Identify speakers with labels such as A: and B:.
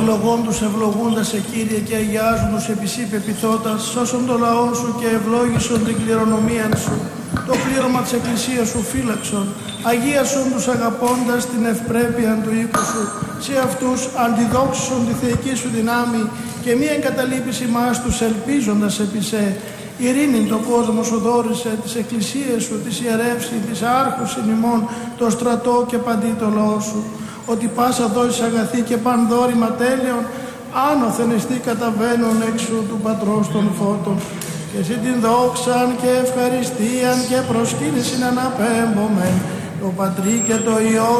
A: ευλογών τους ευλογούντας σε Κύριε και αγιάζουν τους επισήπε πειθώτας, σώσον το λαό σου και ευλόγησον την κληρονομία σου. Το πλήρωμα της Εκκλησίας σου φύλαξον, αγίασον τους αγαπώντας την ευπρέπεια του οίκου σου. Σε αυτούς αντιδόξωσον τη θεϊκή σου δυνάμει και μη εγκαταλείπεις ημάς τους ελπίζοντας επί σε. Ειρήνην το κόσμο σου δόρισε, τις εκκλησίες σου, τις ιερεύσει, τις άρχους ημών, το στρατό και παντί το λαό σου. Ότι πάσα δόσεις αγαθή και πανδόρημα τέλειων, άνωθεν εστί καταβαίνουν εξού του Πατρός των φώτων. Και εσύ την δόξαν και ευχαριστίαν και προσκύνησιν αναπέμπομεν, το Πατρί και το Υιό